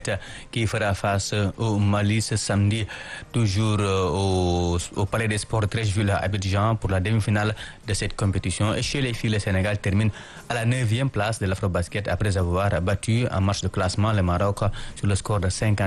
qui fera face au Mali ce samedi, toujours au Palais des Sports Treichville à Abidjan pour la demi-finale de cette compétition. Et chez les filles, le Sénégal termine à la 9e place de l'Afrobasket après avoir battu en match de classement le Maroc sur le score de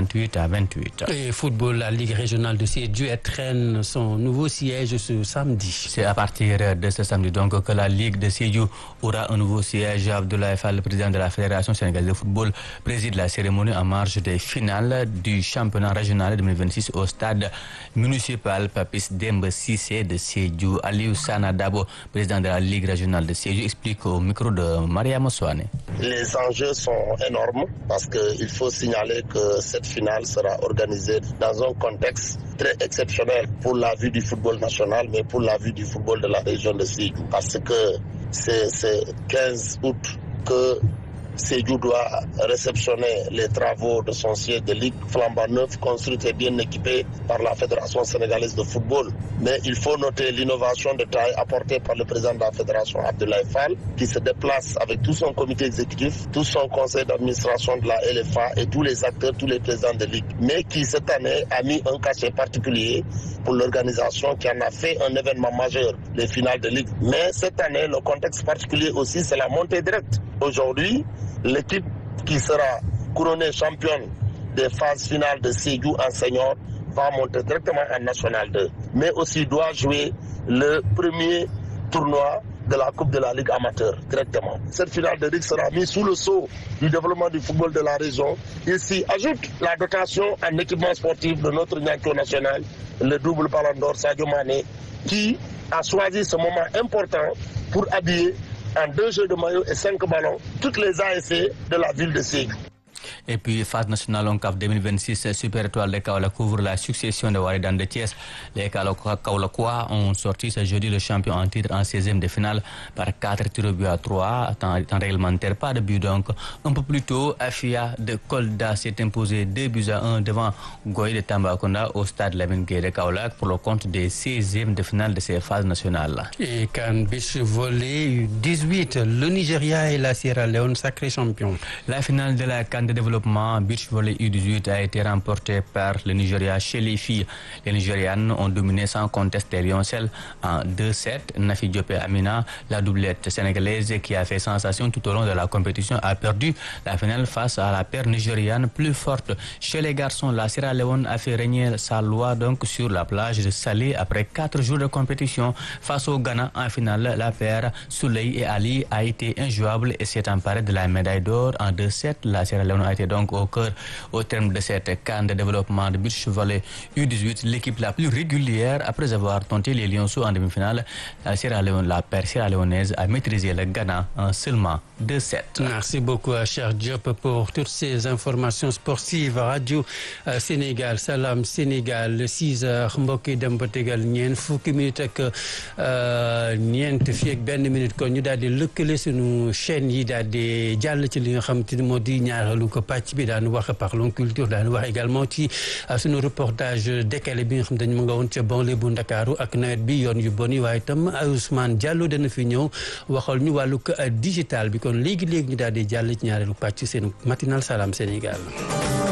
58-28. Et football, la Ligue régionale de Sédhiou traîne son nouveau siège ce samedi. C'est à partir de ce samedi donc que la Ligue de Sédhiou aura un nouveau siège. Abdoulaye Fall, le président de la Fédération sénégalaise de football, préside la cérémonie en marge des finales du championnat régional 2026 au stade municipal Papis Demba Cissé de Sédhiou. Aliou Sana Dabo, président de la Ligue régionale de Sédhiou, explique au micro de Maria Moswane. Les enjeux sont énormes parce qu'il faut signaler que cette finale sera organisée dans un contexte très exceptionnel pour la vue du football national, mais pour la vue du football de la région de Sédhiou. Parce que c'est 15 août que Sédhiou doit réceptionner les travaux de son siège de ligue flambant neuf, construit et bien équipé par la Fédération sénégalaise de football. Mais il faut noter l'innovation de taille apportée par le président de la Fédération, Abdoulaye Fall, qui se déplace avec tout son comité exécutif, tout son conseil d'administration de la LFA et tous les acteurs, tous les présidents de ligue. Mais qui cette année a mis un cachet particulier pour l'organisation qui en a fait un événement majeur, les finales de ligue. Mais cette année, le contexte particulier aussi, c'est la montée directe. Aujourd'hui, l'équipe qui sera couronnée championne des phases finales de Sédhiou en senior va monter directement en National 2, mais aussi doit jouer le premier tournoi de la Coupe de la Ligue amateur directement. Cette finale de Ligue sera mise sous le sceau du développement du football de la région. Il s'y ajoute la dotation en équipement sportif de notre Niancho national, le double ballon d'or Sadio Mané, qui a choisi ce moment important pour habiller en 2 jeux de maillot et 5 ballons toutes les ASC de la ville de Sédhiou. Et puis, phase nationale ONCAV 2026, Super Étoile de Kaolack couvre la succession de Walidane de Thiès. Les Kaolackois ont sorti ce jeudi le champion en titre en 16e de finale par 4 tirs au but à 3, temps réglementaire, pas de but donc. Un peu plus tôt, Afia de Kolda s'est imposé 2-1 devant Goy de Tambacounda au stade Lamine Gueye de Kaolack pour le compte des 16e de finale de ces phases nationales. Et CAN Beach Volley 18, le Nigeria et la Sierra Leone sacrés champions. La finale de la CAN de développement Beach Volley U18 a été remportée par le Nigeria chez les filles. Les Nigérianes ont dominé sans conteste les Lioncelles en 2-7. Nafi Diop et Amina, la doublette sénégalaise qui a fait sensation tout au long de la compétition, a perdu la finale face à la paire nigériane plus forte. Chez les garçons, la Sierra Leone a fait régner sa loi donc sur la plage de Salé après 4 jours de compétition. Face au Ghana en finale, la paire Souley et Ali a été injouable et s'est emparée de la médaille d'or en 2-7. La Sierra Leone a été donc au cœur, au terme de cette CAN de développement de beach volley U18, l'équipe la plus régulière après avoir tenté les Lionceaux en demi-finale. La paire sierra-léonaise a maîtrisé le Ghana en seulement 2-7. Merci beaucoup à Cher Diop pour toutes ces informations sportives. Radio Sénégal, Salam Sénégal, 6h mbokk yi dem ba tegal ñeent fukki minute ak ñeent fii ak benn minute kon ñu daal di lëkkale sunu chaîne yi daal di jàll ci li nga xam te ni moo di ñaareelu ko pàcc bi daanu wax parlons culture daanu wax également ci sunu reportage décalé bi nga xam dañu nga woon ca banlieue bu Ndakaaru ak nawet bi yoon yu bon yi waaye itam Ousmane Diallo dana fi ñëw waxal ñu wàllu digital bi kon léegi ñu daal di jàll ci ñaareelu pàcc seen matinal Salam Sénégal.